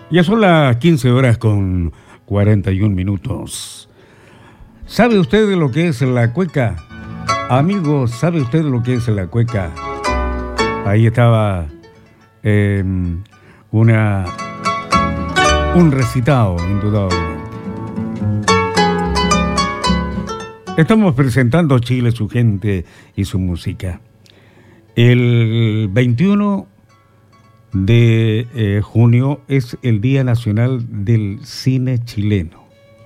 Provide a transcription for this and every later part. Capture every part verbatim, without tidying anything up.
Ya son las quince horas con cuarenta y un minutos. ¿Sabe usted de lo que es la cueca? Amigo, ¿sabe usted de lo que es la cueca? Ahí estaba eh, una, un recitado, indudablemente. Estamos presentando Chile, su gente y su música. El veintiuno de eh, junio es el Día Nacional del Cine Chileno.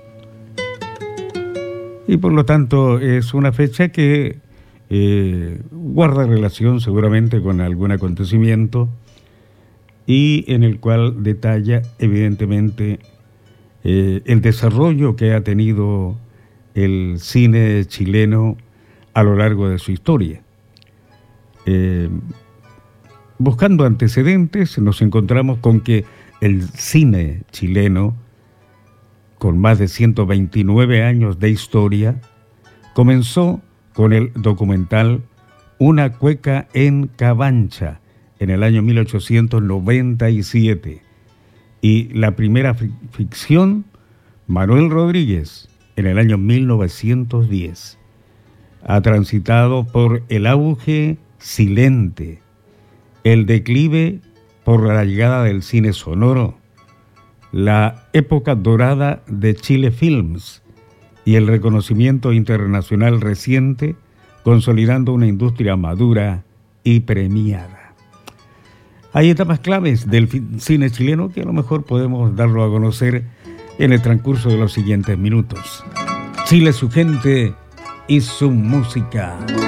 Y por lo tanto es una fecha que eh, guarda relación seguramente con algún acontecimiento y en el cual detalla evidentemente eh, el desarrollo que ha tenido el cine chileno a lo largo de su historia. Eh, Buscando antecedentes, nos encontramos con que el cine chileno, con más de ciento veintinueve años de historia, comenzó con el documental Una cueca en Cabancha, en el año mil ochocientos noventa y siete. Y la primera ficción, Manuel Rodríguez, en el año mil novecientos diez. Ha transitado por el auge silente, el declive por la llegada del cine sonoro, la época dorada de Chile Films y el reconocimiento internacional reciente, consolidando una industria madura y premiada. Hay etapas claves del cine chileno que a lo mejor podemos darlo a conocer en el transcurso de los siguientes minutos. Chile, su gente y su música.